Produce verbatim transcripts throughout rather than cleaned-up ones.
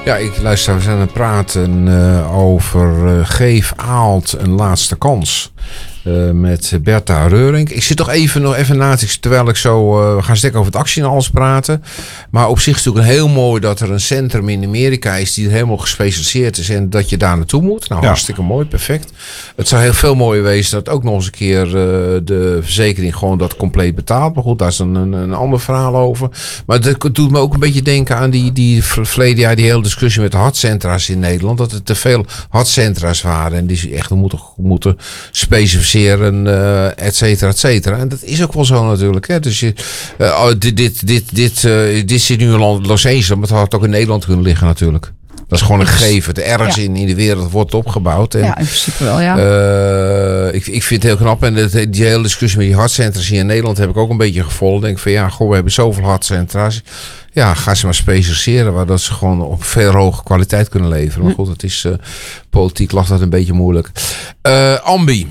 Ja, ik luister, we zijn aan het praten uh, over uh, Geef Aalt een laatste kans. Uh, met Bertha Reurink. Ik zit toch even nog even na te terwijl ik zo... Uh, we gaan steeds over het actie en alles praten. Maar op zich is het natuurlijk heel mooi dat er een centrum in Amerika is die er helemaal gespecialiseerd is en dat je daar naartoe moet. Nou, ja. Hartstikke mooi, perfect. Het zou heel veel mooier wezen dat ook nog eens een keer uh, de verzekering gewoon dat compleet betaalt. Maar goed, daar is een, een, een ander verhaal over. Maar dat doet me ook een beetje denken aan die, die verleden jaar die hele discussie met de hartcentra's in Nederland. Dat er te veel hartcentra's waren en die echt moeten, moeten specificeren. Uh, et cetera, et cetera. En dat is ook wel zo natuurlijk. Hè? Dus je, uh, oh, dit, dit, dit, dit, uh, dit zit nu in Los Angeles, maar het had ook in Nederland kunnen liggen natuurlijk. Dat is gewoon een gegeven. Het ergens ja. in, in de wereld wordt opgebouwd. En, ja, in principe wel, ja. Uh, ik, ik vind het heel knap. En de, die hele discussie met die hartcentra's hier in Nederland heb ik ook een beetje gevolgd. Ik denk van ja, goh, we hebben zoveel hartcentra's. Ja, ga ze maar specialiseren, waar dat ze gewoon op veel hoge kwaliteit kunnen leveren. Maar goed, het is uh, politiek lag dat een beetje moeilijk. Uh, Ambi.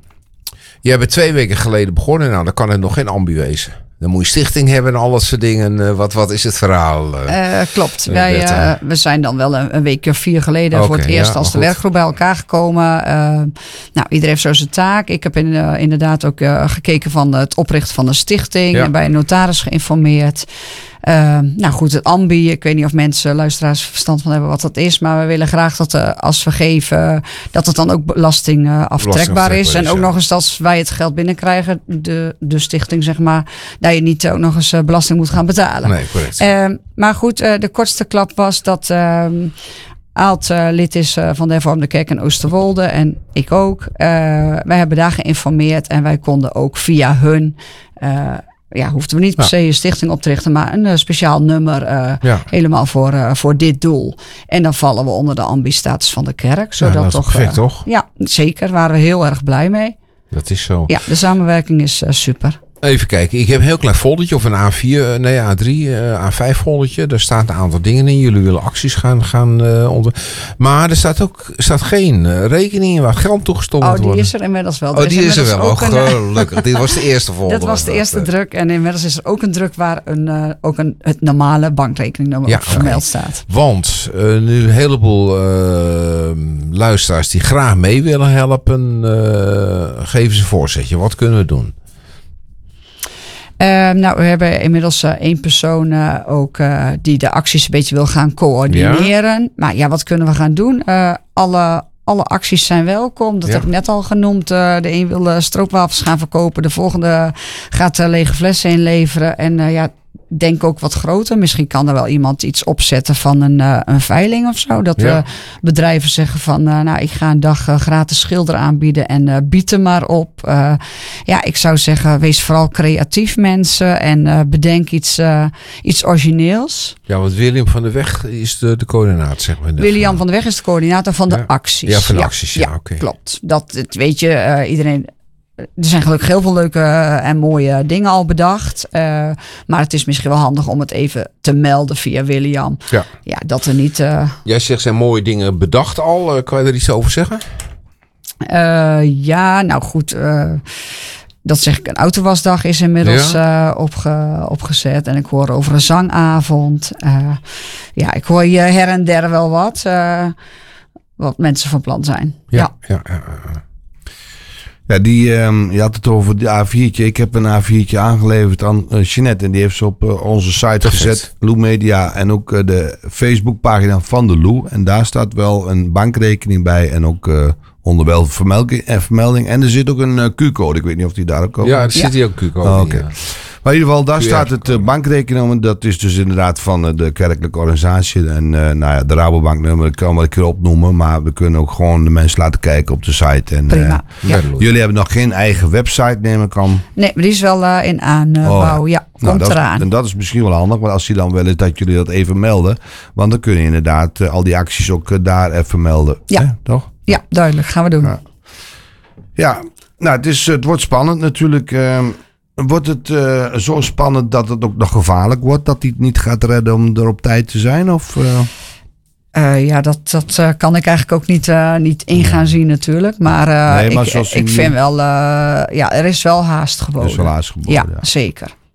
Jij bent twee weken geleden begonnen. Nou, dan kan het nog geen ambi wezen. Dan moet je stichting hebben en al dat soort dingen. Uh, wat, wat is het verhaal? Uh, uh, klopt. Uh, Wij, uh, we zijn dan wel een, een week of vier geleden okay, voor het eerst ja, als de goed. werkgroep bij elkaar gekomen. Uh, nou, iedereen heeft zo zijn taak. Ik heb in, uh, inderdaad ook uh, gekeken van het oprichten van een stichting. Ja. En bij een notaris geïnformeerd. Uh, nou goed, het ambi, ik weet niet of mensen, luisteraars verstand van hebben wat dat is. Maar we willen graag dat uh, als we geven, dat het dan ook belasting uh, aftrekbaar is. is. En ook ja. nog eens als wij het geld binnenkrijgen, de, de stichting zeg maar, dat je niet ook nog eens uh, belasting moet gaan betalen. Nee, correct. Uh, maar goed, uh, de kortste klap was dat uh, Aalt uh, lid is uh, van de Hervormde Kerk in Oosterwolde en ik ook. Uh, wij hebben daar geïnformeerd en wij konden ook via hun... Uh, Ja, hoefden we niet per se een stichting op te richten, maar een uh, speciaal nummer uh, ja. helemaal voor, uh, voor dit doel. En dan vallen we onder de ambi-status van de kerk. Zodat ja, dat is toch, perfect, uh, toch? Ja, zeker. Daar waren we heel erg blij mee. Dat is zo. Ja, de samenwerking is uh, super. Even kijken, ik heb een heel klein foldertje of een A vier, nee A drie, uh, A vijf foldertje. Daar staat een aantal dingen in. Jullie willen acties gaan, gaan uh, onder. Maar er staat ook staat geen uh, rekening in waar geld toegestopt wordt. Oh, die is er inmiddels wel. Oh, er die is, is er wel. Oh, een, gelukkig. Dit was de eerste folder. Dat was de eerste dat, druk. En inmiddels is er ook een druk waar een, uh, ook een, het normale bankrekeningnummer ja, op vermeld okay. staat. Want uh, nu een heleboel uh, luisteraars die graag mee willen helpen, uh, geven ze een voorzetje. Wat kunnen we doen? Uh, nou, we hebben inmiddels uh, één persoon uh, ook uh, die de acties een beetje wil gaan coördineren. Ja. Maar ja, wat kunnen we gaan doen? Uh, alle, alle acties zijn welkom. Dat ja. heb ik net al genoemd. Uh, de een wil uh, stroopwafels gaan verkopen. De volgende gaat uh, lege flessen inleveren. En uh, ja, denk ook wat groter. Misschien kan er wel iemand iets opzetten van een, uh, een veiling of zo. Dat ja. uh, bedrijven zeggen van, uh, nou, ik ga een dag uh, gratis schilder aanbieden en uh, bied er maar op. Uh, ja, ik zou zeggen, wees vooral creatief mensen en uh, bedenk iets, uh, iets origineels. Ja, want William van der Weg is de, de coördinator, zeg maar. William van der Weg is de coördinator van ja. de acties. Ja, van de acties, ja, ja, ja oké. Okay. Klopt. Dat, dat weet je, uh, iedereen... Er zijn gelukkig heel veel leuke en mooie dingen al bedacht. Uh, maar het is misschien wel handig om het even te melden via William. Ja, ja dat er niet... Uh... Jij zegt, zijn mooie dingen bedacht al. Uh, kan je er iets over zeggen? Uh, ja, nou goed... Uh, dat zeg ik, een autowasdag is inmiddels ja. uh, opge, opgezet. En ik hoor over een zangavond. Uh, ja, ik hoor hier her en der wel wat. Uh, wat mensen van plan zijn. Ja, ja, ja. ja. Ja, die, um, je had het over de A viertje. Ik heb een A viertje aangeleverd aan uh, Jeanette. En die heeft ze op uh, onze site Perfect. gezet. Lou Media. En ook uh, de Facebookpagina van de Lou. En daar staat wel een bankrekening bij. En ook uh, onder wel vermelding, uh, vermelding. En er zit ook een uh, Q-code. Ik weet niet of die daar ook komt. Ja, er zit hier ook een Q-code. Oh, okay. ja. Maar in ieder geval, daar staat het uh, bankrekeningnummer. Dat is dus inderdaad van uh, de kerkelijke organisatie. En uh, nou ja, de Rabobanknummer kan wel een keer opnoemen. Maar we kunnen ook gewoon de mensen laten kijken op de site. En, Prima. Uh, ja. Jullie hebben nog geen eigen website, neem ik aan. Nee, maar die is wel uh, in aanbouw. Uh, oh, ja, nou, komt dat, eraan. En dat is misschien wel handig. Maar als die dan wel is, dat jullie dat even melden. Want dan kun je inderdaad uh, al die acties ook uh, daar even melden. Ja. Hè, toch? Ja, duidelijk. Gaan we doen. Ja, ja nou, het, is, het wordt spannend natuurlijk. Uh, Wordt het uh, zo spannend dat het ook nog gevaarlijk wordt? Dat hij het niet gaat redden om er op tijd te zijn? Of, uh... Uh, ja, dat, dat uh, kan ik eigenlijk ook niet, uh, niet in gaan zien natuurlijk. Maar, uh, nee, maar ik, ik vind wel... Uh, ja, er is wel haast geboden. Er is wel haast geboden, ja, ja. zeker.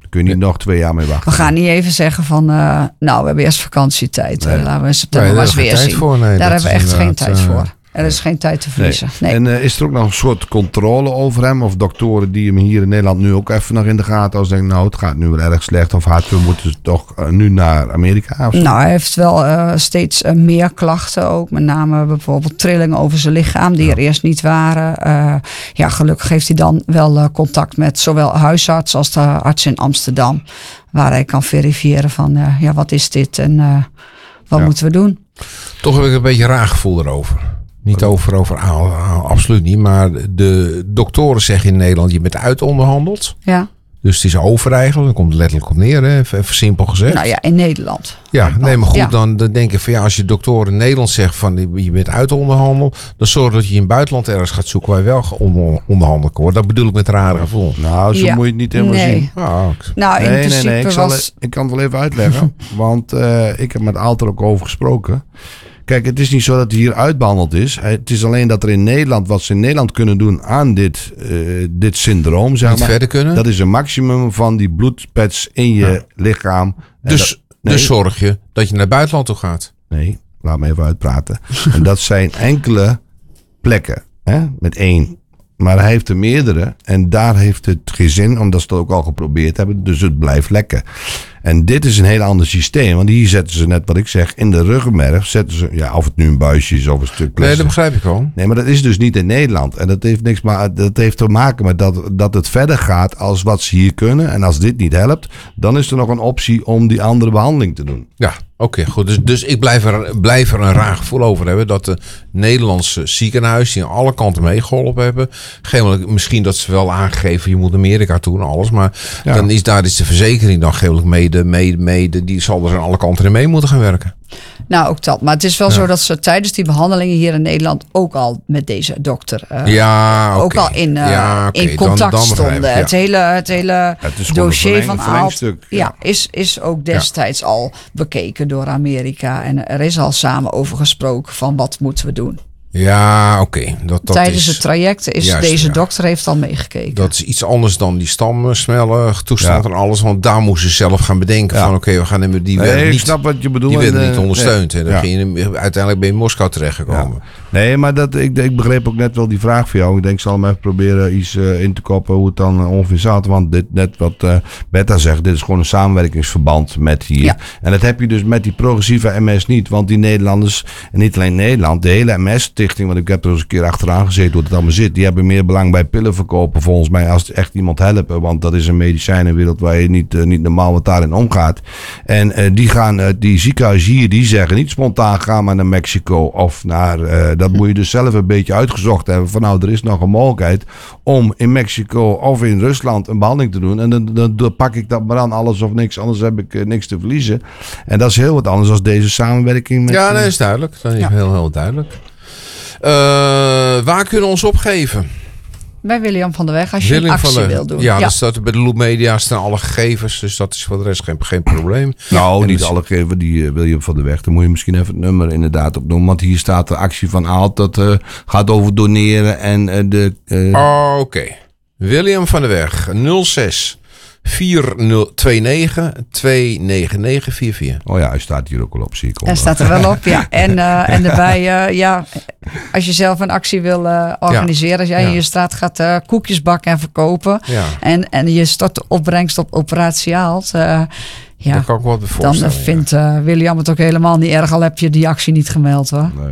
kun je niet ja. nog twee jaar mee wachten. We gaan niet even zeggen van, uh, nou, we hebben eerst vakantietijd. Nee. Uh, laten we in september maar eens weer zien. Voor, nee, Daar hebben we echt geen tijd uh, voor. Er is geen tijd te verliezen. Nee. Nee. En uh, is er ook nog een soort controle over hem? Of doktoren die hem hier in Nederland nu ook even nog in de gaten als denken, nou, het gaat nu wel erg slecht. Of gaat we moeten toch uh, nu naar Amerika? Of zo? Nou, hij heeft wel uh, steeds uh, meer klachten ook. Met name bijvoorbeeld trillingen over zijn lichaam die ja. er eerst niet waren. Uh, ja, gelukkig heeft hij dan wel uh, contact met zowel huisarts als de arts in Amsterdam. Waar hij kan verifiëren van, uh, ja, wat is dit en uh, wat ja. moeten we doen? Toch heb ik een beetje een raar gevoel erover. Niet over, over ah, absoluut niet. Maar de doktoren zeggen in Nederland, je bent uitonderhandeld. Ja. Dus het is over eigenlijk. Dan komt het letterlijk op neer, hè? Even, even simpel gezegd. Nou ja, in Nederland. Ja, nee, maar goed, ja. dan, dan denk ik van ja, als je dokter in Nederland zegt van je bent uitonderhandeld, dan zorg dat je in het buitenland ergens gaat zoeken waar je wel onder, onderhandeld wordt. Dat bedoel ik met een rare gevoel. Nou, zo ja. moet je het niet helemaal nee. zien. Oh, nou, in nee, principe nee, nee. Ik, was... zal, ik kan het wel even uitleggen. want uh, ik heb met Aalter ook over gesproken. Kijk, het is niet zo dat hij hier uitbehandeld is. Het is alleen dat er in Nederland, wat ze in Nederland kunnen doen aan dit, uh, dit syndroom, zeg niet maar, verder kunnen. Dat is een maximum van die bloedpads in je ja. lichaam. Dus, dat, nee, dus zorg je dat je naar het buitenland toe gaat. Nee, laat me even uitpraten. En dat zijn enkele plekken, hè, met één. Maar hij heeft er meerdere en daar heeft het geen zin, omdat ze dat ook al geprobeerd hebben. Dus het blijft lekken. En dit is een heel ander systeem. Want hier zetten ze net wat ik zeg, in de ruggenmerg zetten ze, ja, of het nu een buisje is of een stuk plastic. Nee, dat begrijp ik wel. Nee, maar dat is dus niet in Nederland. En dat heeft niks, maar dat heeft te maken met dat, dat het verder gaat als wat ze hier kunnen. En als dit niet helpt, dan is er nog een optie om die andere behandeling te doen. Ja, oké, okay, goed. Dus, dus ik blijf er, blijf er een raar gevoel over hebben dat de Nederlandse ziekenhuizen die aan alle kanten meegeholpen hebben. Geen, misschien dat ze wel aangegeven, je moet Amerika toe en alles. Maar ja. dan is daar is de verzekering dan gelukkig mede, mede, mede. Die zal er aan alle kanten in mee moeten gaan werken. Nou, ook dat. Maar het is wel ja. zo dat ze tijdens die behandelingen hier in Nederland ook al met deze dokter uh, ja, okay. ook al in, uh, ja, okay. in contact dan, dan stonden. Ik, ja. Het hele, het hele het dossier van Aalt ja. ja, is, is ook destijds ja. al bekeken door Amerika. En er is al samen over gesproken van wat moeten we doen. Ja, oké. Okay. Dat, dat Tijdens is, het traject is juist, deze ja. dokter heeft al meegekeken. Dat is iets anders dan die stamsmellen toestand ja. en alles. Want daar moesten ze zelf gaan bedenken ja. van oké, okay, we gaan die nee, werden ik niet, snap wat je bedoelt. Die werden en, niet ondersteund. Nee. En dan ja. ging je, uiteindelijk ben je in Moskou terechtgekomen. Ja. Nee, maar dat, ik, ik begreep ook net wel die vraag voor jou. Ik denk, ik zal hem even proberen iets uh, in te koppen hoe het dan uh, ongeveer zat. Want dit, net wat uh, Bertha zegt, dit is gewoon een samenwerkingsverband met hier. Ja. En dat heb je dus met die progressieve M S niet. Want die Nederlanders, en niet alleen Nederland, de hele M S-stichting, want ik heb er eens een keer achteraan gezeten hoe het allemaal zit. Die hebben meer belang bij pillen verkopen volgens mij als echt iemand helpen. Want dat is een medicijnenwereld waar je niet, uh, niet normaal wat daarin omgaat. En uh, die gaan, uh, die ziekenhuizen hier, die zeggen niet spontaan ga maar naar Mexico of naar... Uh, dat moet je dus zelf een beetje uitgezocht hebben. Van nou, er is nog een mogelijkheid om in Mexico of in Rusland een behandeling te doen. En dan, dan, dan pak ik dat maar aan, alles of niks. Anders heb ik uh, niks te verliezen. En dat is heel wat anders dan deze samenwerking. Met, ja, nee, dat is duidelijk. Dat is ja. heel, heel duidelijk. Uh, waar kunnen we ons opgeven? Bij William van der Weg, als je William een actie de, wil doen. Ja, ja. dat staat bij de Loop Media staan alle gegevens. Dus dat is voor de rest geen, geen probleem. Nou, en niet dus, alle gegevens. Die uh, William van der Weg. Dan moet je misschien even het nummer inderdaad opnoemen. Want hier staat de actie van Aalt. Dat uh, gaat over doneren en uh, de... Uh... Oh, oké. Okay. William van der Weg. nul zes vier nul twee negen twee negen negen vier vier. Oh ja, hij staat hier ook al op, zie ik. Hij staat er wel op, ja. En, uh, en daarbij, uh, ja, als je zelf een actie wil uh, organiseren, ja. als jij ja. in je straat gaat uh, koekjes bakken en verkopen, ja. en, en je stort de opbrengst op Operatie Aalt, uh, ja, dat kan ik wel dan uh, vindt uh, William het ook helemaal niet erg, al heb je die actie niet gemeld, hoor. Nee.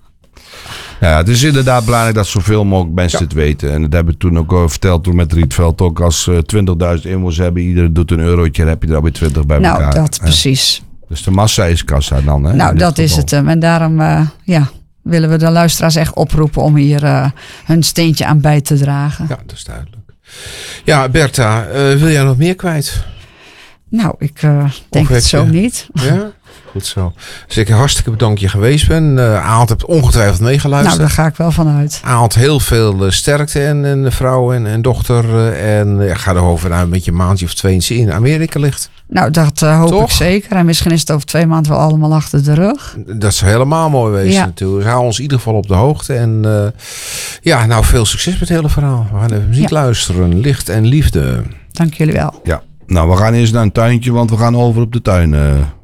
Ja, het is inderdaad belangrijk dat zoveel mogelijk mensen ja. het weten. En dat hebben we toen ook uh, verteld toen met Rietveld ook. Als uh, twintigduizend inwoners hebben, iedereen doet een eurotje, dan heb je er alweer twintig bij nou, elkaar. Nou, dat ja. precies. Dus de massa is kassa dan. Hè, nou, dat is het. En daarom uh, ja, willen we de luisteraars echt oproepen om hier uh, hun steentje aan bij te dragen. Ja, dat is duidelijk. Ja, Bertha, uh, wil jij nog meer kwijt? Nou, ik uh, denk het zo je... niet. Ja? Goed zo. Dus ik hartstikke bedankt dat je geweest bent. Uh, Aalt hebt ongetwijfeld meegeluisterd. Nou, daar ga ik wel van uit. Aalt heel veel uh, sterkte en, en de vrouw en, en dochter. Uh, en uh, ga erover nou met je maandje of twee in Amerika ligt. Nou, dat uh, hoop Toch? ik zeker. En misschien is het over twee maanden wel allemaal achter de rug. Dat is helemaal mooi wezen ja. natuurlijk. Hou ons in ieder geval op de hoogte. En uh, ja, nou veel succes met het hele verhaal. We gaan even muziek ja. luisteren. Licht en liefde. Dank jullie wel. Ja. Nou, we gaan eerst naar een tuintje, want we gaan over op de tuin. Uh.